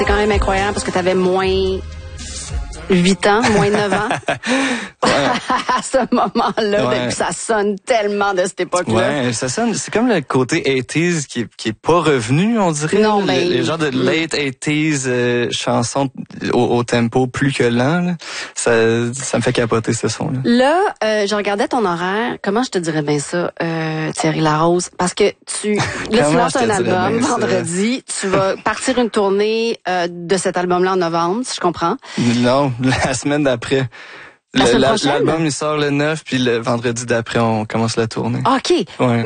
C'est quand même incroyable parce que t'avais moins 8 ans, moins 9 ans. À ce moment-là, Ouais. ça sonne tellement de cette époque-là. Ouais, ça sonne, c'est comme le côté 80s qui est pas revenu, on dirait. Non, mais les genres de late 80s chansons au tempo plus que lent, là. Ça me fait capoter ce son-là. Là, je regardais ton horaire. Comment je te dirais bien ça, Thierry Larose? Parce que tu lances un album vendredi. Tu vas partir une tournée de cet album-là en novembre, si je comprends. Non, la semaine d'après. La semaine prochaine? L'album, il sort le 9, puis le vendredi d'après, on commence la tournée. OK. Ouais.